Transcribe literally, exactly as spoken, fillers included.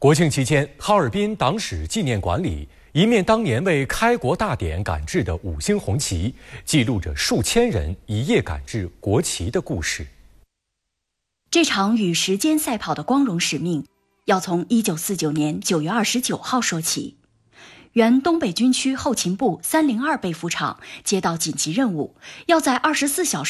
国庆期间，哈尔滨党史纪念馆里，一面当年为开国大典赶制的五星红旗，记录着数千人一夜赶制国旗的故事。 这场与时间赛跑的光荣使命，要从一九四九年九月二十九号说起。原东北军区后勤部三零二被服厂接到紧急任务，要在二十四小时